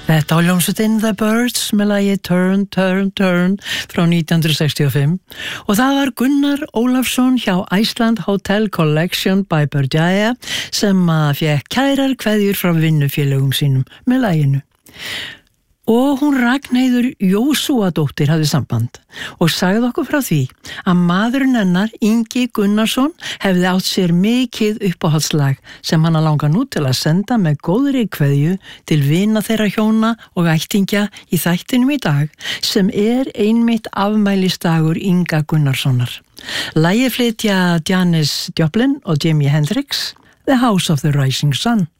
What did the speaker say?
Þetta var hljómsveitin The Birds með lagið Turn, Turn, Turn frá 1965 og það var Gunnar Ólafsson hjá Iceland Hotel Collection by Berdjaja sem fékk kærar kveðjur frá vinnufélögum sínum með laginu. Og hún Ragnheiður Jósúadóttir hafði samband og sagði okkur frá því að maðurinn hennar, Ingi Gunnarsson, hefði átt sér mikið uppáhaldslag sem hana langar nú til að senda með góðri kveðju til vina þeirra hjóna og ættingja í þættinum í dag sem einmitt afmælisdagur Inga Gunnarssonar. Lagið flytja Janis Joplin og Jimi Hendrix, The House of the Rising Sun.